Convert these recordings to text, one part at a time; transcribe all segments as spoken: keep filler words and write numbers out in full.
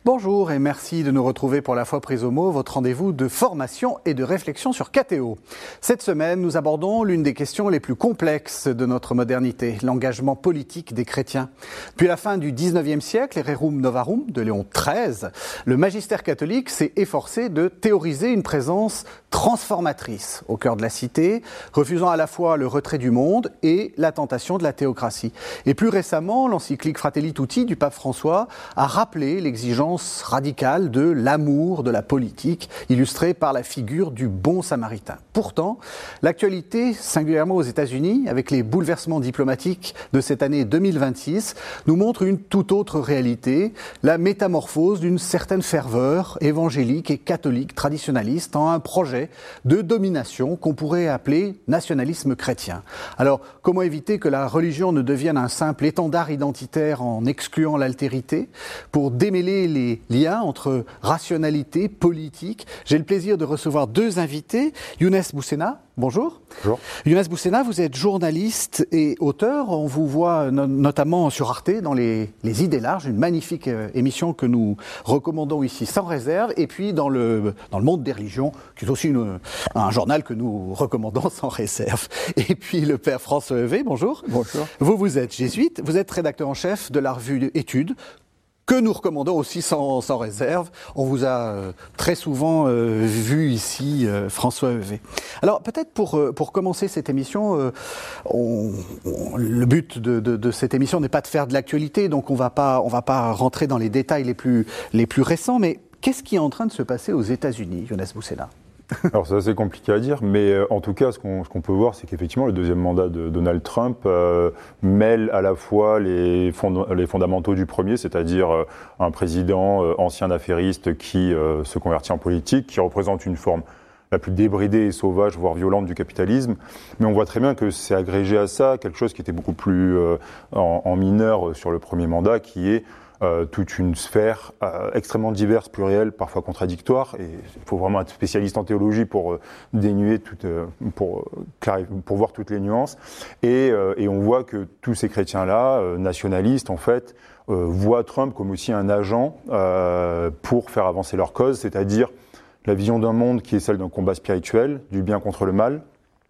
Bonjour et merci de nous retrouver pour La Foi prise au mot, votre rendez-vous de formation et de réflexion sur Catheo. Cette semaine, nous abordons l'une des questions les plus complexes de notre modernité, l'engagement politique des chrétiens. Depuis la fin du dix-neuvième siècle, et Rerum Novarum de Léon treize, le magistère catholique s'est efforcé de théoriser une présence transformatrice au cœur de la cité, refusant à la fois le retrait du monde et la tentation de la théocratie. Et plus récemment, l'encyclique Fratelli Tutti du pape François a rappelé l'exigence radicale de l'amour de la politique, illustrée par la figure du bon samaritain. Pourtant, l'actualité, singulièrement aux États-Unis, avec les bouleversements diplomatiques de cette année deux mille vingt-six, nous montre une toute autre réalité, la métamorphose d'une certaine ferveur évangélique et catholique traditionnaliste en un projet de domination qu'on pourrait appeler nationalisme chrétien. Alors, comment éviter que la religion ne devienne un simple étendard identitaire en excluant l'altérité? Pour démêler les liens entre rationalité, politique, j'ai le plaisir de recevoir deux invités. Younes Boussena, bonjour. Bonjour. Younes Boussena, vous êtes journaliste et auteur. On vous voit no- notamment sur Arte dans les, les Idées larges, une magnifique euh, émission que nous recommandons ici sans réserve. Et puis dans le, dans le Monde des religions, qui est aussi une, un journal que nous recommandons sans réserve. Et puis le père François Heuvet, bonjour. Bonjour. Vous, vous êtes jésuite, vous êtes rédacteur en chef de la revue Études, que nous recommandons aussi sans, sans réserve. On vous a euh, très souvent euh, vu ici, euh, François Heuvet. Alors peut-être pour, euh, pour commencer cette émission, euh, on, on, le but de, de, de cette émission n'est pas de faire de l'actualité, donc on va pas, on va pas rentrer dans les détails les plus, les plus récents, mais qu'est-ce qui est en train de se passer aux États-Unis, Younes Boussena ? Alors c'est assez compliqué à dire, mais euh, en tout cas, ce qu'on, ce qu'on peut voir, c'est qu'effectivement, le deuxième mandat de Donald Trump euh, mêle à la fois les, fond- les fondamentaux du premier, c'est-à-dire euh, un président euh, ancien affairiste qui euh, se convertit en politique, qui représente une forme la plus débridée et sauvage, voire violente du capitalisme. Mais on voit très bien que c'est agrégé à ça quelque chose qui était beaucoup plus euh, en, en mineur sur le premier mandat, qui est Euh, toute une sphère euh, extrêmement diverse, plurielle, parfois contradictoire, et il faut vraiment être spécialiste en théologie pour euh, dénuer, toute, euh, pour, euh, pour voir toutes les nuances, et, euh, et on voit que tous ces chrétiens-là, euh, nationalistes en fait, euh, voient Trump comme aussi un agent euh, pour faire avancer leur cause, c'est-à-dire la vision d'un monde qui est celle d'un combat spirituel, du bien contre le mal,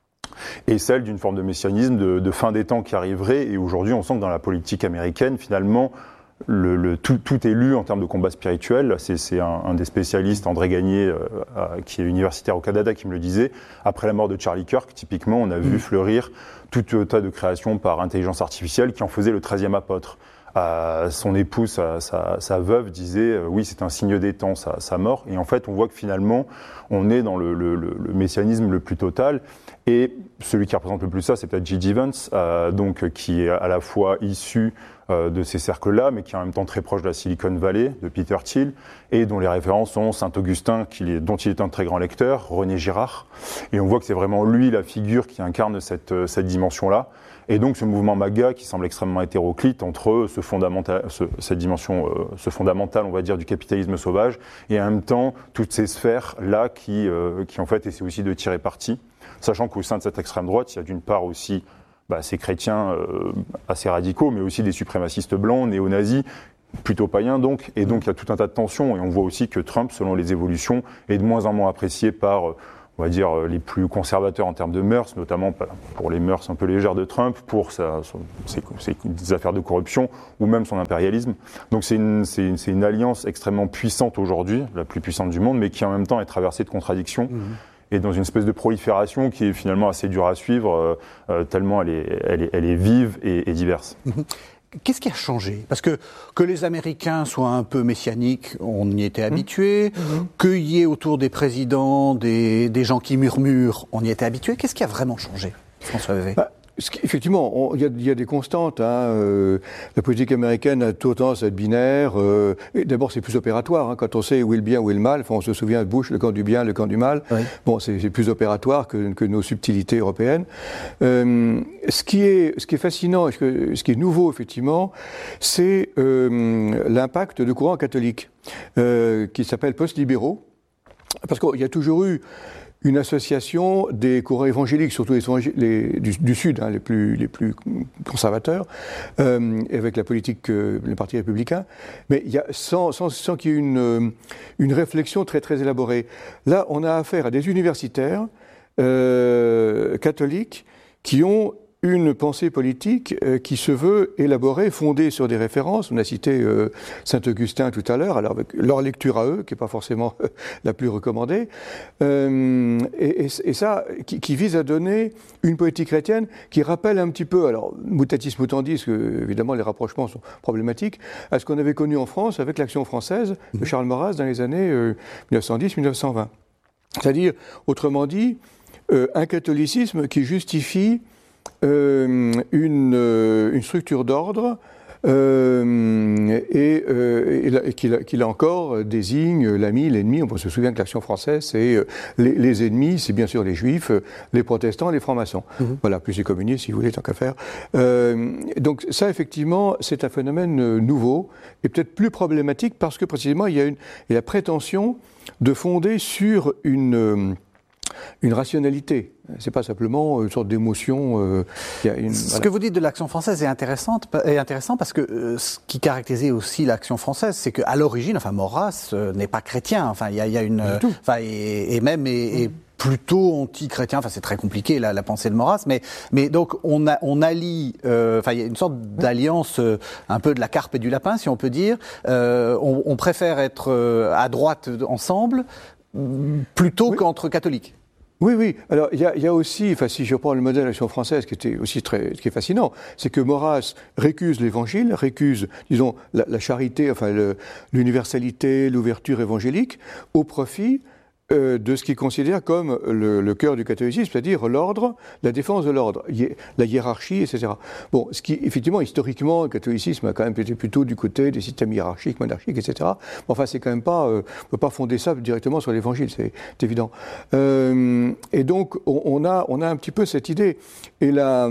et celle d'une forme de messianisme, de, de fin des temps qui arriverait, et aujourd'hui on sent que dans la politique américaine, finalement, Le, le, tout, tout est lu en termes de combat spirituel. C'est, c'est un, un des spécialistes, André Gagné, euh, euh, qui est universitaire au Canada, qui me le disait. Après la mort de Charlie Kirk, typiquement, on a vu fleurir tout un tas de créations par intelligence artificielle qui en faisait le treizième apôtre. Euh, son épouse, sa, sa, sa veuve, disait euh, oui, c'est un signe des temps, sa, sa mort. Et en fait, on voit que finalement, on est dans le, le, le, le messianisme le plus total. Et celui qui représente le plus ça, c'est peut-être J D Vance, euh, donc qui est à la fois issu euh, de ces cercles-là, mais qui est en même temps très proche de la Silicon Valley, de Peter Thiel, et dont les références sont Saint-Augustin, qui est, dont il est un très grand lecteur, René Girard. Et on voit que c'est vraiment lui la figure qui incarne cette, cette dimension-là. Et donc ce mouvement MAGA qui semble extrêmement hétéroclite entre ce fondamental, ce, cette dimension, euh, ce fondamental, on va dire, du capitalisme sauvage, et en même temps toutes ces sphères-là qui, euh, qui en fait essaient aussi de tirer parti, sachant qu'au sein de cette extrême droite, il y a d'une part aussi bah, ces chrétiens euh, assez radicaux, mais aussi des suprémacistes blancs, néo-nazis, plutôt païens donc, et donc il y a tout un tas de tensions, et on voit aussi que Trump, selon les évolutions, est de moins en moins apprécié par... Euh, on va dire, les plus conservateurs en termes de mœurs, notamment pour les mœurs un peu légères de Trump, pour sa, son, ses, ses affaires de corruption ou même son impérialisme. Donc c'est une, c'est, une, c'est une alliance extrêmement puissante aujourd'hui, la plus puissante du monde, mais qui en même temps est traversée de contradictions. Mmh. Et dans une espèce de prolifération qui est finalement assez dure à suivre, euh, euh, tellement elle est, elle est, elle est vive et, et diverse. Mmh. Qu'est-ce qui a changé ? Parce que que les Américains soient un peu messianiques, on y était habitué. Mmh. Qu'il y ait autour des présidents des, des gens qui murmurent, on y était habitué. Qu'est-ce qui a vraiment changé, François Heuvet ? bah, Effectivement, il y, y a des constantes. Hein, euh, la politique américaine a tendance à être binaire. Euh, et d'abord, c'est plus opératoire. Hein, quand on sait où est le bien, où est le mal. Enfin, on se souvient de Bush, le camp du bien, le camp du mal. Oui. Bon, c'est, c'est plus opératoire que, que nos subtilités européennes. Euh, ce qui est, ce qui est fascinant, et ce, que, ce qui est nouveau, effectivement, c'est euh, l'impact de courants catholiques euh, qui s'appellent post-libéraux. Parce qu'il y a toujours eu une association des courants évangéliques, surtout les, les, du, du Sud, hein, les, plus, les plus conservateurs, euh, avec la politique, euh, le Parti républicain, mais il y a, sans, sans, sans qu'il y ait une, une réflexion très, très élaborée. Là, on a affaire à des universitaires euh, catholiques qui ont une pensée politique euh, qui se veut élaborée, fondée sur des références. On a cité euh, Saint-Augustin tout à l'heure, alors avec leur lecture à eux, qui n'est pas forcément euh, la plus recommandée, euh, et, et, et ça, qui, qui vise à donner une politique chrétienne qui rappelle un petit peu, alors mutatis mutandis, parce que évidemment les rapprochements sont problématiques, à ce qu'on avait connu en France avec l'Action française de Charles Maurras dans les années euh, mille neuf cent dix mille neuf cent vingt. C'est-à-dire, autrement dit, euh, un catholicisme qui justifie Euh, une, euh, une structure d'ordre euh, et, euh, et, qui, qui là encore désigne l'ami, l'ennemi. On se souvient que l'Action française, c'est euh, les, les ennemis, c'est bien sûr les juifs, les protestants, les francs-maçons. Mmh. Voilà, plus les communistes si vous voulez, tant qu'à faire. Euh, donc ça, effectivement, c'est un phénomène nouveau et peut-être plus problématique parce que précisément il y a, une, il y a la prétention de fonder sur une... une rationalité. C'est pas simplement une sorte d'émotion. Euh, y a une, ce voilà. que vous dites de l'Action française est, intéressante, est intéressant parce que euh, ce qui caractérisait aussi l'Action française, c'est qu'à l'origine, enfin Maurras euh, n'est pas chrétien. Enfin, il y a, y a une, euh, enfin et, et même est, est plutôt anti-chrétien. Enfin, c'est très compliqué la, la pensée de Maurras, mais mais donc on a, on allie. Euh, enfin, il y a une sorte d'alliance euh, un peu de la carpe et du lapin, si on peut dire. Euh, on, on préfère être euh, à droite ensemble plutôt oui. qu'entre catholiques. Oui, oui. Alors, il y a, y a aussi, enfin, si je prends le modèle de l'Action française, qui était aussi très, qui est fascinant, c'est que Maurras récuse l'Évangile, récuse, disons, la, la charité, enfin, le, l'universalité, l'ouverture évangélique, au profit euh, de ce qu'il considère comme le, le cœur du catholicisme, c'est-à-dire l'ordre, la défense de l'ordre, hi, la hiérarchie, et cetera. Bon, ce qui, effectivement, historiquement, le catholicisme a quand même été plutôt du côté des systèmes hiérarchiques, monarchiques, et cetera. Mais enfin, c'est quand même pas, euh, on peut pas fonder ça directement sur l'Évangile, c'est, c'est évident. Euh, et donc, on, on a, on a un petit peu cette idée. Et la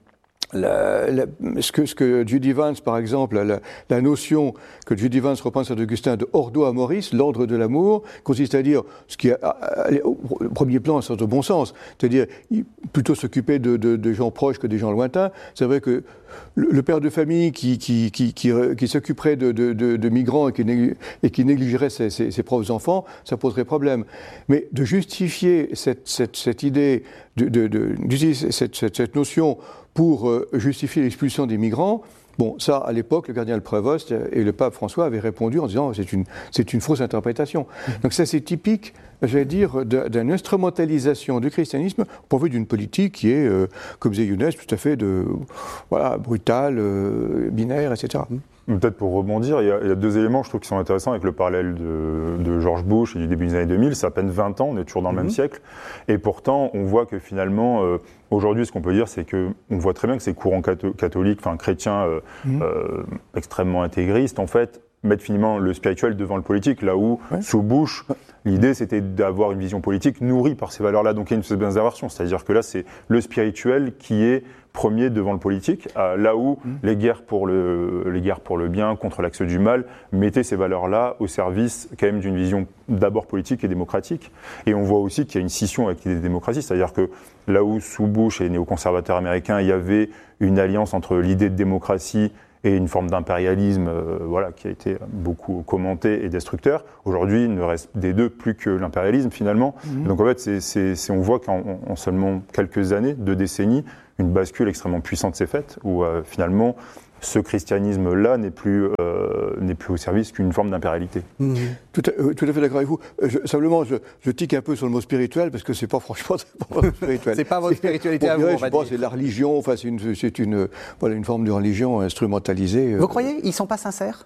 La, la, ce, que, ce que J D Vance, par exemple, la, la notion que J D Vance reprend Saint Augustin de ordo amoris, l'ordre de l'amour, consiste à dire ce qui, a, au premier plan, c'est de bon sens, c'est-à-dire plutôt s'occuper de, de, de gens proches que des gens lointains. C'est vrai que le, le père de famille qui, qui, qui, qui, qui s'occuperait de, de, de, de migrants et qui, et qui négligerait ses, ses, ses propres enfants, ça poserait problème. Mais de justifier cette, cette, cette idée, de, de, de, d'utiliser cette, cette, cette notion pour euh, justifier l'expulsion des migrants, bon, ça, à l'époque, le cardinal Prévost et le pape François avaient répondu en disant c'est une, c'est une fausse interprétation. Mmh. Donc ça, c'est typique, j'allais dire, d'une instrumentalisation du christianisme pourvu d'une politique qui est, euh, comme disait Younes, tout à fait de, voilà, brutale, euh, binaire, et cetera. Mmh. Peut-être pour rebondir, il y, a, il y a deux éléments, je trouve, qui sont intéressants avec le parallèle de, de George Bush et du début des années deux mille. C'est à peine vingt ans, on est toujours dans le mmh. même siècle. Et pourtant, on voit que finalement, euh, aujourd'hui, ce qu'on peut dire, c'est qu'on voit très bien que ces courants catho- catholiques, enfin chrétiens euh, mmh. euh, extrêmement intégristes, en fait, mettre finalement le spirituel devant le politique, là où, ouais. sous Bush, l'idée c'était d'avoir une vision politique nourrie par ces valeurs-là. Donc il y a une espèce d'inversion, c'est-à-dire que là, c'est le spirituel qui est premier devant le politique, euh, là où mmh. les, guerres pour le, les guerres pour le bien, contre l'axe du mal, mettaient ces valeurs-là au service quand même d'une vision d'abord politique et démocratique. Et on voit aussi qu'il y a une scission avec l'idée de démocratie, c'est-à-dire que là où sous Bush et les néoconservateurs américains, il y avait une alliance entre l'idée de démocratie et une forme d'impérialisme euh, voilà, qui a été beaucoup commenté et destructeur. Aujourd'hui, il ne reste des deux plus que l'impérialisme finalement. Mmh. Donc en fait, c'est, c'est, c'est, on voit qu'en en seulement quelques années, deux décennies, une bascule extrêmement puissante s'est faite, où euh, finalement, ce christianisme-là n'est plus, euh, n'est plus au service qu'une forme d'impérialité. Mmh. Tout, à, euh, tout à fait d'accord avec vous. Je, simplement, je, je tique un peu sur le mot spirituel, parce que c'est pas franchement c'est pas votre spirituel. C'est pas votre spiritualité à vous, on je pense c'est la religion, enfin c'est une, c'est une, voilà, une forme de religion instrumentalisée. Vous euh, croyez ils sont pas sincères?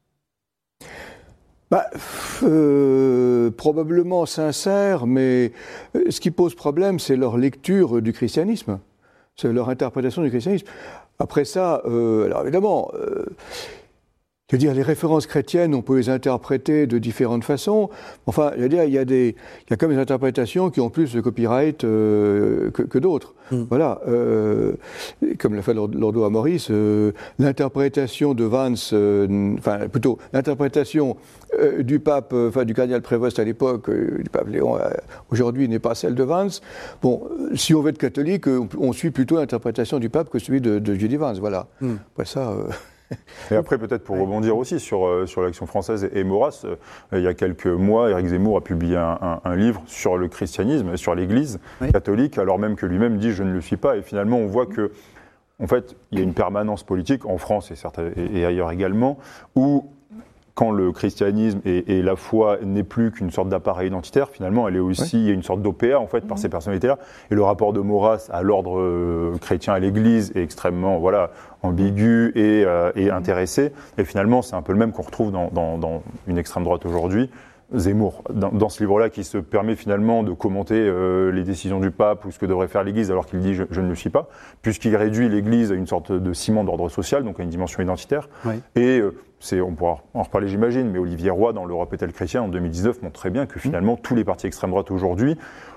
Bah, euh, probablement sincères, mais ce qui pose problème, c'est leur lecture du christianisme. C'est leur interprétation du christianisme. Après ça, euh, alors évidemment, euh, C'est-à-dire, les références chrétiennes, on peut les interpréter de différentes façons. Enfin, je veux dire, il y a des, il y a comme des interprétations qui ont plus de copyright euh, que, que d'autres. Mm. Voilà. Euh, comme l'a fait Lordo Amoris, euh, l'interprétation de Vance, euh, enfin, plutôt, l'interprétation euh, du pape, euh, enfin, du cardinal Prévost à l'époque, euh, du pape Léon, euh, aujourd'hui, n'est pas celle de Vance. Bon, si on veut être catholique, on, on suit plutôt l'interprétation du pape que celui de, de J D Vance. Voilà. Mm. Après ça. Euh, Et après, peut-être pour rebondir aussi sur, euh, sur l'Action française et, et Maurras, euh, il y a quelques mois, Éric Zemmour a publié un, un, un livre sur le christianisme, sur l'Église oui. catholique, alors même que lui-même dit « je ne le suis pas ». Et finalement, on voit que, en fait, il y a une permanence politique, en France et, certes, et, et ailleurs également, où quand le christianisme et, et la foi n'est plus qu'une sorte d'appareil identitaire, finalement, elle est aussi oui. une sorte d'O P A, en fait, par mmh. ces personnalités-là. Et le rapport de Maurras à l'ordre euh, chrétien à l'Église est extrêmement, voilà, ambigu et, euh, et intéressé. Et finalement, c'est un peu le même qu'on retrouve dans, dans, dans une extrême droite aujourd'hui. Zemmour, dans, dans ce livre-là, qui se permet finalement de commenter euh, les décisions du pape ou ce que devrait faire l'Église, alors qu'il dit je, je ne le suis pas, puisqu'il réduit l'Église à une sorte de ciment d'ordre social, donc à une dimension identitaire. Oui. Et euh, c'est, on pourra en reparler, j'imagine, mais Olivier Roy, dans l'Europe est-elle chrétienne, en deux mille dix-neuf, montre très bien que finalement, mmh. tous les partis extrême droite aujourd'hui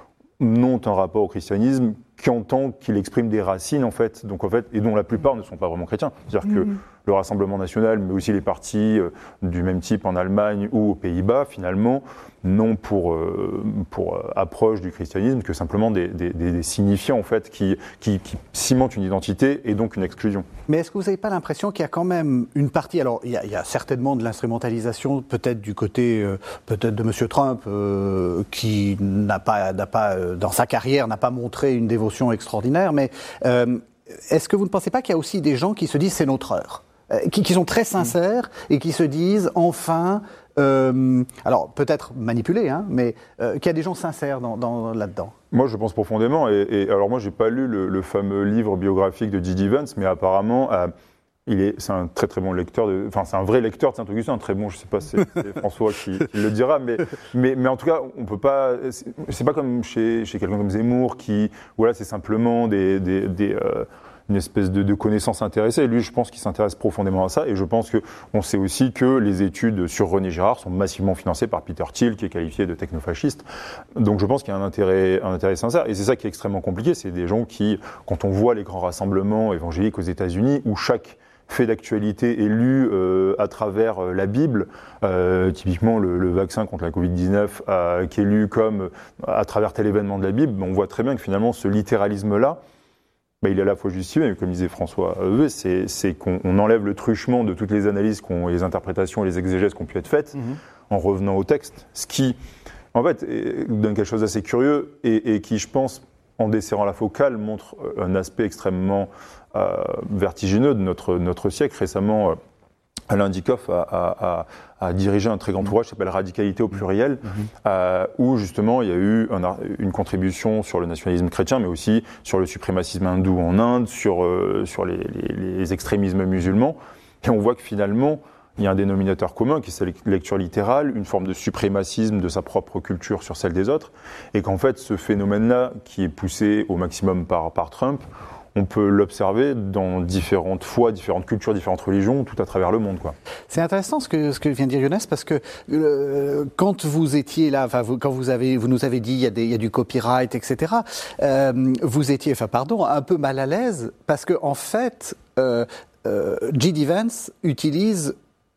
n'ont un rapport au christianisme qu'en tant qu'il exprime des racines, en fait, donc, en fait, et dont la plupart ne sont pas vraiment chrétiens. C'est-à-dire mmh. que le Rassemblement national, mais aussi les partis euh, du même type en Allemagne ou aux Pays-Bas, finalement, n'ont pour, euh, pour euh, approche du christianisme que simplement des, des, des signifiants, en fait, qui, qui, qui cimentent une identité et donc une exclusion. Mais est-ce que vous n'avez pas l'impression qu'il y a quand même une partie, alors il y a, il y a certainement de l'instrumentalisation, peut-être du côté euh, peut-être de M. Trump, euh, qui n'a pas, n'a pas euh, dans sa carrière, n'a pas montré une dévotion extraordinaire, mais euh, est-ce que vous ne pensez pas qu'il y a aussi des gens qui se disent c'est notre heure ? Qui, qui sont très sincères et qui se disent enfin, euh, alors peut-être manipulés, hein, mais euh, qu'il y a des gens sincères dans, dans, là-dedans. Moi, je pense profondément. Et, et alors moi, j'ai pas lu le, le fameux livre biographique de J D Vance, mais apparemment, euh, il est, c'est un très très bon lecteur. De, enfin, c'est un vrai lecteur de Saint-Augustin, un très bon. Je sais pas, c'est, c'est François qui, qui le dira, mais, mais mais en tout cas, on peut pas. C'est, c'est pas comme chez chez quelqu'un comme Zemmour qui, voilà, c'est simplement des des, des euh, une espèce de, de connaissance intéressée. Et lui, je pense qu'il s'intéresse profondément à ça. Et je pense qu'on sait aussi que les études sur René Girard sont massivement financées par Peter Thiel, qui est qualifié de technofasciste. Donc je pense qu'il y a un intérêt, un intérêt sincère. Et c'est ça qui est extrêmement compliqué. C'est des gens qui, quand on voit les grands rassemblements évangéliques aux États-Unis, où chaque fait d'actualité est lu euh, à travers euh, la Bible, euh, typiquement le, le vaccin contre la covid dix-neuf euh, qui est lu comme euh, à travers tel événement de la Bible, on voit très bien que finalement ce littéralisme-là, bah, il est à la fois justifié, mais comme disait François Heuvet, c'est, c'est qu'on on enlève le truchement de toutes les analyses, qu'on, les interprétations et les exégèses qui ont pu être faites, mmh. en revenant au texte. Ce qui, en fait, est, donne quelque chose d'assez curieux et, et qui, je pense, en desserrant la focale, montre un aspect extrêmement euh, vertigineux de notre, notre siècle. Récemment, euh, Alain Dikoff a, a, a, a dirigé un très grand ouvrage qui s'appelle Radicalité au pluriel, mmh. euh, où justement il y a eu un, une contribution sur le nationalisme chrétien, mais aussi sur le suprémacisme hindou en Inde, sur, euh, sur les, les, les extrémismes musulmans. Et on voit que finalement, il y a un dénominateur commun qui est sa lecture littérale, une forme de suprémacisme de sa propre culture sur celle des autres, et qu'en fait ce phénomène-là, qui est poussé au maximum par, par Trump, on peut l'observer dans différentes foi, différentes cultures, différentes religions, tout à travers le monde, quoi. C'est intéressant ce que, ce que vient de dire Younes, parce que euh, quand vous étiez là, enfin, vous, quand vous avez, vous nous avez dit il y a des, il y a du copyright, et cetera. Euh, vous étiez, enfin, pardon, un peu mal à l'aise, parce que en fait, euh, euh, J D Vance utilise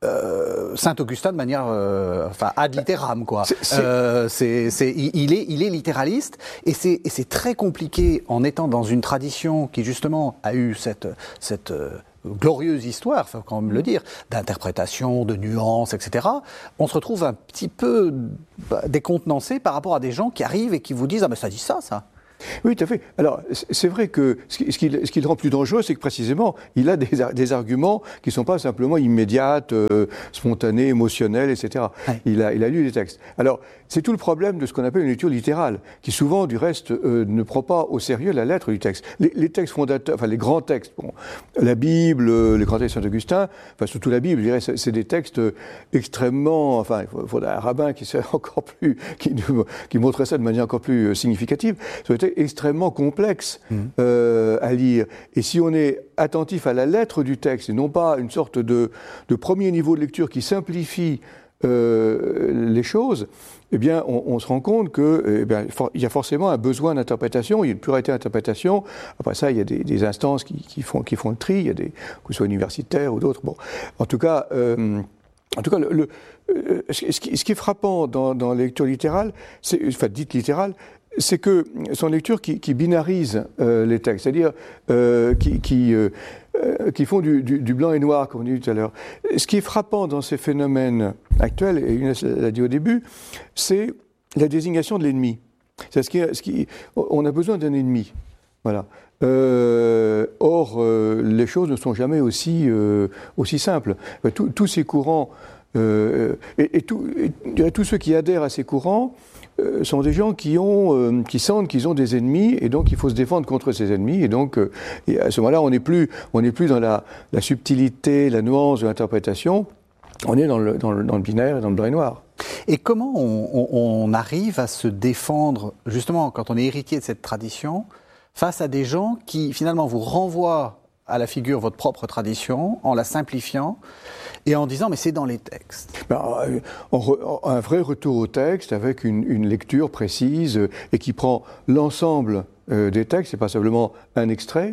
Euh, Saint-Augustin de manière, euh, enfin, ad littéram, quoi. C'est, c'est... Euh, c'est, c'est, il, est, il est littéraliste, et c'est, et c'est très compliqué en étant dans une tradition qui justement a eu cette, cette euh, glorieuse histoire, faut quand même le dire, d'interprétation, de nuances, et cetera. On se retrouve un petit peu bah, décontenancé par rapport à des gens qui arrivent et qui vous disent ah ben ça dit ça, ça. Oui, tout à fait. Alors, c'est vrai que ce qui, ce qui, ce qui le rend plus dangereux, c'est que précisément, il a des, des arguments qui ne sont pas simplement immédiates, euh, spontanés, émotionnels, et cetera. Ouais. Il a, il a lu des textes. Alors, c'est tout le problème de ce qu'on appelle une lecture littérale, qui souvent, du reste, euh, ne prend pas au sérieux la lettre du texte. Les, les textes fondateurs, enfin les grands textes, bon, la Bible, les grands textes de Saint-Augustin, enfin surtout la Bible, je dirais, c'est, c'est des textes extrêmement, enfin, il faudrait un rabbin qui soit encore plus, qui, qui montrerait ça de manière encore plus significative. extrêmement complexe mmh. euh, à lire. Et si on est attentif à la lettre du texte, et non pas une sorte de, de premier niveau de lecture qui simplifie euh, les choses, eh bien, on, on se rend compte que, eh bien, for, il y a forcément un besoin d'interprétation, il y a une pluralité d'interprétation. Après ça, il y a des, des instances qui, qui, font, qui font le tri, il y a des, que ce soit universitaires ou d'autres. Bon, en tout cas, euh, en tout cas, le, le, ce, qui, ce qui est frappant dans, dans la lecture littérale, c'est, enfin, dite littérale, c'est que son lecture qui, qui binarise euh, les textes, c'est-à-dire euh, qui, qui, euh, qui font du, du, du blanc et noir, comme on dit tout à l'heure. Ce qui est frappant dans ces phénomènes actuels, et Younes l'a dit au début, c'est la désignation de l'ennemi. C'est ce qui, ce qui, on a besoin d'un ennemi. Voilà. Euh, or, euh, les choses ne sont jamais aussi, euh, aussi simples. Tous, tous ces courants, euh, et, et, tout, et tous ceux qui adhèrent à ces courants, Euh, sont des gens qui, ont, euh, qui sentent qu'ils ont des ennemis et donc il faut se défendre contre ces ennemis. Et donc, euh, et à ce moment-là, on n'est plus, on n'est plus dans la, la subtilité, la nuance de l'interprétation. On est dans le, dans, le, dans le binaire et dans le blanc et noir. Et comment on, on, on arrive à se défendre, justement, quand on est héritier de cette tradition, face à des gens qui, finalement, vous renvoient à la figure votre propre tradition, en la simplifiant et en disant mais c'est dans les textes. Ben, un vrai retour au texte avec une, une lecture précise et qui prend l'ensemble euh, des textes, c'est pas simplement un extrait,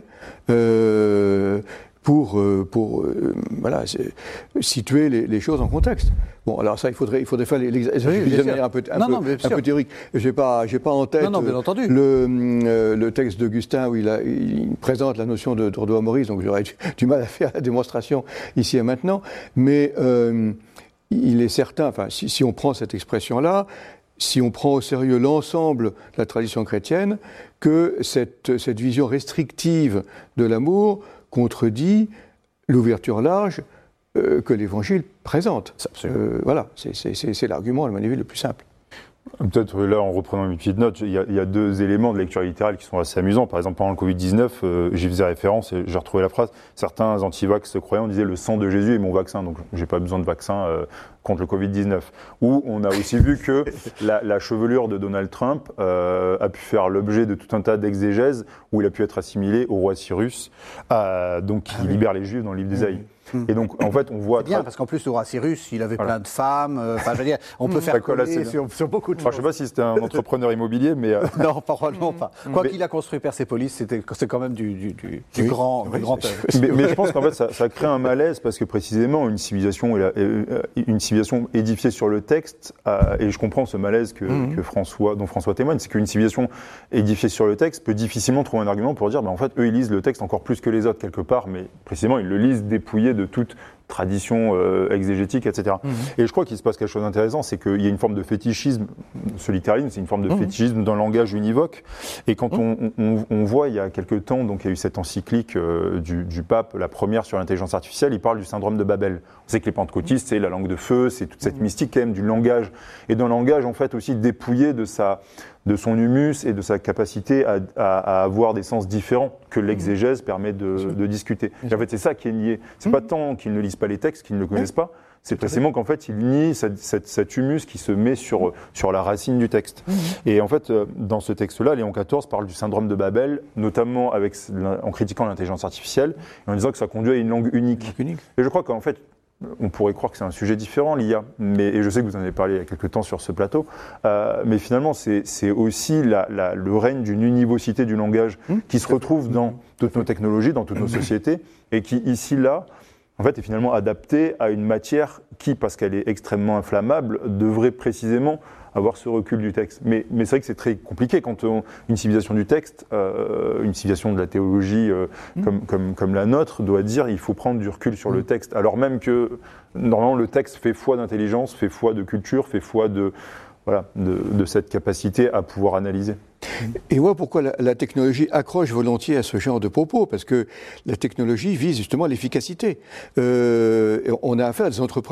euh, pour, euh, pour euh, voilà, situer les, les choses en contexte. Bon, alors ça, il faudrait, il faudrait faire l'exercice oui, de manière un peu, un non, peu, non, un peu théorique. J'ai pas, j'ai pas en tête non, non, bien entendu. Le, euh, le texte d'Augustin où il, a, il présente la notion de droit Maurice, donc j'aurais du, du mal à faire la démonstration ici et maintenant. Mais euh, il est certain, enfin, si, si on prend cette expression-là, si on prend au sérieux l'ensemble de la tradition chrétienne, que cette, cette vision restrictive de l'amour contredit l'ouverture large euh, que l'Évangile présente. Euh, voilà, c'est, c'est, c'est, c'est l'argument, à mon avis, le plus simple. Peut-être là, en reprenant mes petites notes, il y, a, il y a deux éléments de lecture littérale qui sont assez amusants. Par exemple, pendant le covid dix-neuf, euh, j'y faisais référence et j'ai retrouvé la phrase. Certains anti-vax croyants disaient « le sang de Jésus est mon vaccin », donc j'ai pas besoin de vaccin euh, contre le covid dix-neuf. Ou on a aussi vu que la, la chevelure de Donald Trump euh, a pu faire l'objet de tout un tas d'exégèses où il a pu être assimilé au roi Cyrus, euh, donc qui ah, oui. libère les Juifs dans le livre d'Ésaïe. Mmh. Et donc, en fait, on voit... C'est bien, parce qu'en plus, le roi Cyrus, il avait voilà. plein de femmes. Enfin, euh, je veux dire, on peut faire coller sur, sur beaucoup de enfin, choses. Je ne sais pas si c'était un entrepreneur immobilier, mais... Euh... non, probablement pas. Quoi mais... qu'il a construit Persépolis, c'était, c'est quand même du, du, du, du oui, grand, oui, du grand œuvre. Mais, mais je pense qu'en fait, ça, ça crée un malaise, parce que précisément, une civilisation, une civilisation édifiée sur le texte, euh, et je comprends ce malaise que, mm-hmm. que François, dont François témoigne, c'est qu'une civilisation édifiée sur le texte peut difficilement trouver un argument pour dire, ben, en fait, eux, ils lisent le texte encore plus que les autres, quelque part, mais précisément, ils le lisent dépouillé de toute tradition euh, exégétique, et cetera. Mmh. Et je crois qu'il se passe quelque chose d'intéressant, c'est qu'il y a une forme de fétichisme, ce littéralisme, c'est une forme de mmh. fétichisme d'un langage univoque. Et quand mmh. on, on, on voit, il y a quelques temps, donc il y a eu cette encyclique euh, du, du pape, la première sur l'intelligence artificielle, il parle du syndrome de Babel. On sait que les pentecôtistes, c'est la langue de feu, c'est toute cette mmh. mystique quand même du langage. Et d'un langage, en fait, aussi dépouillé de sa... de son humus et de sa capacité à, à, à avoir des sens différents que l'exégèse mmh. permet de, de discuter. Et en fait, c'est ça qui est nié. C'est mmh. pas tant qu'ils ne lisent pas les textes, qu'ils ne le connaissent mmh. pas, c'est précisément qu'en fait, ils nient cette, cette, cet humus qui se met sur, sur la racine du texte. Mmh. Et en fait, dans ce texte-là, Léon quatorze parle du syndrome de Babel, notamment avec, en critiquant l'intelligence artificielle, et en disant que ça conduit à une langue unique. unique. Et je crois qu'en fait, on pourrait croire que c'est un sujet différent, l'I A, mais, et je sais que vous en avez parlé il y a quelques temps sur ce plateau, euh, mais finalement, c'est, c'est aussi la, la, le règne d'une univocité du langage mmh, qui se retrouve fait. dans toutes nos technologies, dans toutes nos sociétés, et qui, ici, là, en fait, est finalement adaptée à une matière qui, parce qu'elle est extrêmement inflammable, devrait précisément avoir ce recul du texte. Mais, mais c'est vrai que c'est très compliqué quand on, une civilisation du texte, euh, une civilisation de la théologie euh, mmh. comme, comme, comme la nôtre, doit dire il faut prendre du recul sur mmh. le texte. Alors même que, normalement, le texte fait foi d'intelligence, fait foi de culture, fait foi de, voilà, de, de cette capacité à pouvoir analyser. Et moi, pourquoi la, la technologie accroche volontiers à ce genre de propos ? Parce que la technologie vise justement l'efficacité. Euh, on a affaire à des entrepreneurs